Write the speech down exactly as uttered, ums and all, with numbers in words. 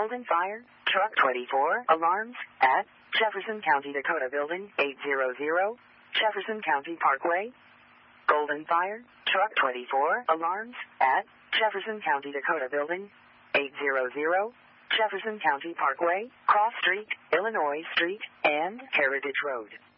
Golden Fire, Truck twenty-four, alarms at Jefferson County, Dakota Building, eight hundred, Jefferson County Parkway. Golden Fire, Truck twenty-four, alarms at Jefferson County, Dakota Building, eight hundred, Jefferson County Parkway, Cross Street, Illinois Street, and Heritage Road.